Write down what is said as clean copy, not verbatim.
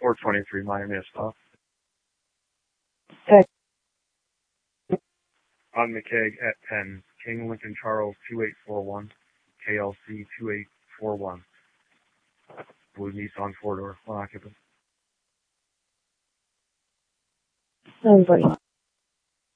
423 Miami stop. Okay. On McKeag at 10, King Lincoln Charles 2841, KLC 2841. Blue Nissan 4-door, one occupant. Everybody.